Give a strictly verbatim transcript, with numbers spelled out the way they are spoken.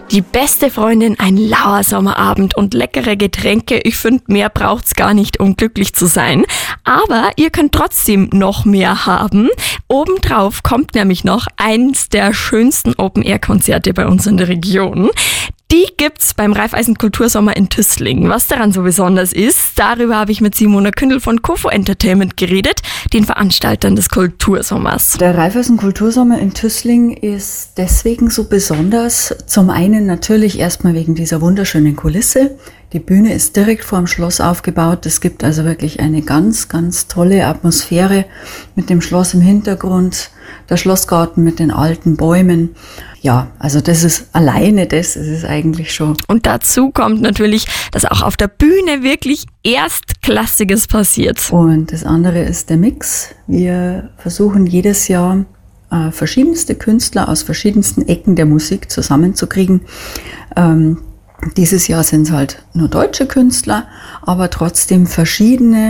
Die beste Freundin, ein lauer Sommerabend und leckere Getränke. Ich finde, mehr braucht's gar nicht, um glücklich zu sein. Aber ihr könnt trotzdem noch mehr haben. Obendrauf kommt nämlich noch eins der schönsten Open-Air-Konzerte bei uns in der Region. Die gibt's beim Raiffeisen Kultursommer in Tüßling. Was daran so besonders ist, darüber habe ich mit Simona Kündel von Kofo Entertainment geredet, den Veranstaltern des Kultursommers. Der Raiffeisen Kultursommer in Tüßling ist deswegen so besonders. Zum einen natürlich erstmal wegen dieser wunderschönen Kulisse. Die Bühne ist direkt vor dem Schloss aufgebaut. Es gibt also wirklich eine ganz, ganz tolle Atmosphäre mit dem Schloss im Hintergrund, der Schlossgarten mit den alten Bäumen. Ja, also das ist alleine das, das ist eigentlich schon. Und dazu kommt natürlich, dass auch auf der Bühne wirklich Erstklassiges passiert. Und das andere ist der Mix. Wir versuchen jedes Jahr äh, verschiedenste Künstler aus verschiedensten Ecken der Musik zusammenzukriegen. Ähm, Dieses Jahr sind es halt nur deutsche Künstler, aber trotzdem verschiedene